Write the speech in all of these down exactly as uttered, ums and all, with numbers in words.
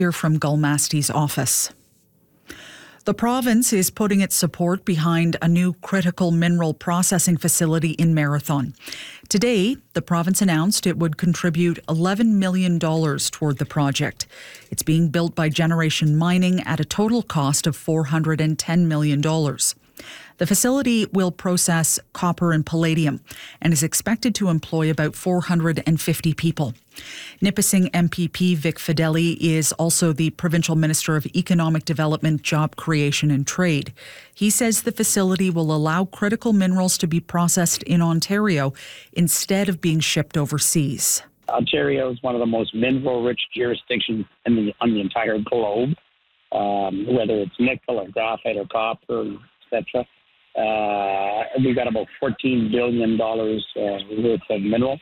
Here from Gulmasty's office. The province is putting its support behind a new critical mineral processing facility in Marathon. Today, the province announced it would contribute eleven million dollars toward the project. It's being built by Generation Mining at a total cost of four hundred ten million dollars. The facility will process copper and palladium and is expected to employ about four hundred fifty people. Nipissing M P P Vic Fedeli is also the Provincial Minister of Economic Development, Job Creation and Trade. He says the facility will allow critical minerals to be processed in Ontario instead of being shipped overseas. Ontario is one of the most mineral-rich jurisdictions in the, on the entire globe, um, whether it's nickel or graphite or copper, et cetera. Uh, we've got about fourteen billion dollars uh, worth of minerals.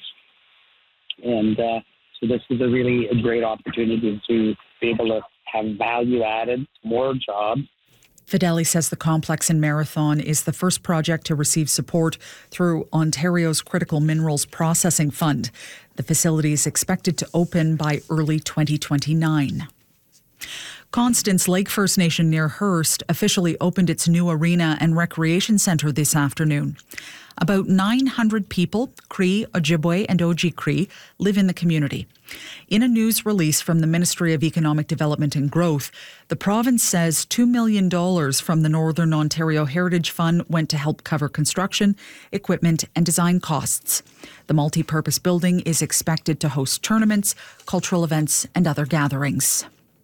And uh, so this is a really a great opportunity to be able to have value added, more jobs. Fedeli says the complex in Marathon is the first project to receive support through Ontario's Critical Minerals Processing Fund. The facility is expected to open by early twenty twenty-nine. Constance Lake First Nation near Hearst officially opened its new arena and recreation centre this afternoon. About nine hundred people, Cree, Ojibwe and Oji Cree, live in the community. In a news release from the Ministry of Economic Development and Growth, the province says two million dollars from the Northern Ontario Heritage Fund went to help cover construction, equipment and design costs. The multi-purpose building is expected to host tournaments, cultural events and other gatherings.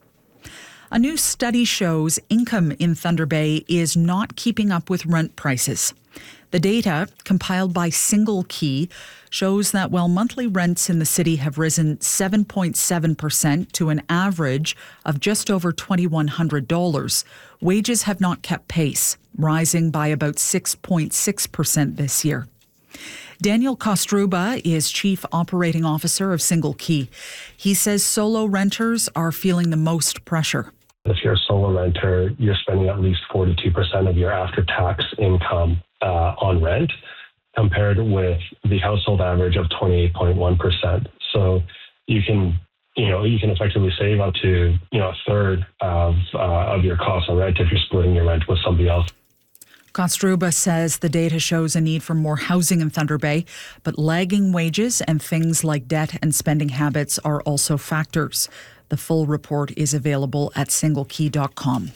A new study shows income in Thunder Bay is not keeping up with rent prices. The data, compiled by Single Key, shows that while monthly rents in the city have risen seven point seven percent to an average of just over two thousand one hundred dollars, wages have not kept pace, rising by about six point six percent this year. Daniel Kostruba is Chief Operating Officer of Single Key. He says solo renters are feeling the most pressure. If you're a solo renter, you're spending at least forty-two percent of your after-tax income uh, on rent, compared with the household average of twenty-eight point one percent. So you can, you know, you can effectively save up to, you know, a third of uh, of your costs on rent if you're splitting your rent with somebody else. Kostruba says the data shows a need for more housing in Thunder Bay, but lagging wages and things like debt and spending habits are also factors. The full report is available at single key dot com.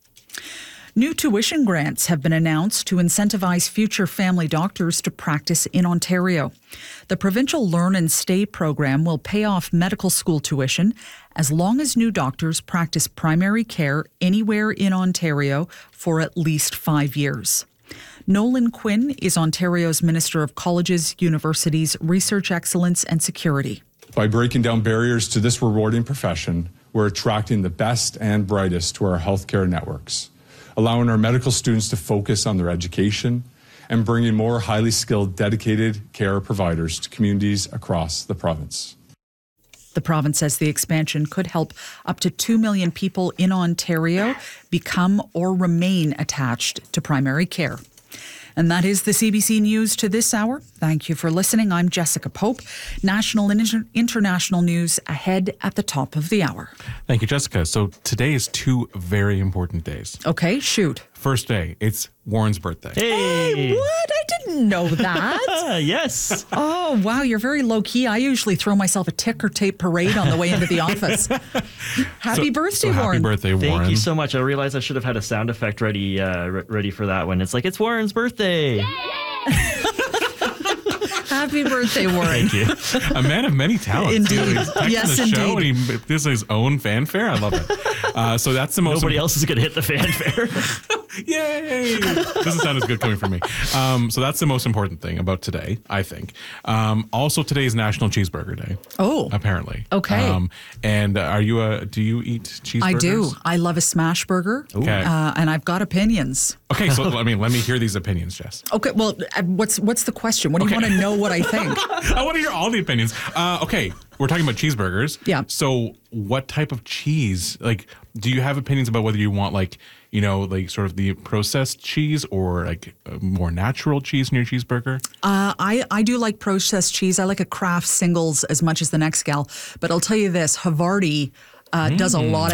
New tuition grants have been announced to incentivize future family doctors to practice in Ontario. The provincial Learn and Stay program will pay off medical school tuition as long as new doctors practice primary care anywhere in Ontario for at least five years. Nolan Quinn is Ontario's Minister of Colleges, Universities, Research Excellence and Security. By breaking down barriers to this rewarding profession, we're attracting the best and brightest to our healthcare networks, allowing our medical students to focus on their education and bringing more highly skilled, dedicated care providers to communities across the province. The province says the expansion could help up to two million people in Ontario become or remain attached to primary care. And that is the C B C News to this hour. Thank you for listening. I'm Jessica Pope. National and inter- international news ahead at the top of the hour. Thank you, Jessica. So today is two very important days. Okay, shoot. First day, it's Warren's birthday. Hey, Hey! what? I didn't know that. Yes. Oh, wow, you're very low-key. I usually throw myself a ticker tape parade on the way into the office. Happy So- birthday, so happy Warren. birthday, Thank Warren. you so much. I realized I should have had a sound effect ready uh, re- ready for that one. It's like, it's Warren's birthday. Happy birthday, Warren. Thank you. A man of many talents. Indeed. You know, he's texting Yes, the show indeed. and he does his own fanfare. I love it. Uh, so that's the most. Nobody else is going to hit the fanfare. Yay! Doesn't sound as good coming from me. Um, so that's the most important thing about today, I think. Um, also, today is National Cheeseburger Day. Oh. Apparently. Okay. Um, and are you a? Do you eat cheeseburgers? I do. I love a smash burger. Okay. Uh, and I've got opinions. Okay, so I mean, let me hear these opinions, Jess. Okay, well, uh, what's what's the question? What do you Okay. want to know what I think? I want to hear all the opinions. Uh, okay, we're talking about cheeseburgers. Yeah. So, what type of cheese? Like, do you have opinions about whether you want, like, you know, like sort of the processed cheese or like a more natural cheese in your cheeseburger? Uh, I, I do like processed cheese. I like a Kraft Singles as much as the next gal. But I'll tell you this, Havarti uh, does a lot of